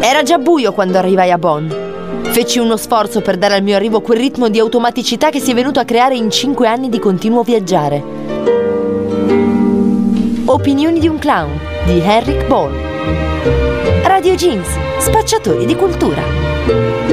Era già buio quando arrivai a Bonn. Feci uno sforzo per dare al mio arrivo quel ritmo di automaticità che si è venuto a creare in 5 anni di continuo viaggiare. Opinioni di un clown di Henrik Ball. Radio Jeans, spacciatori di cultura.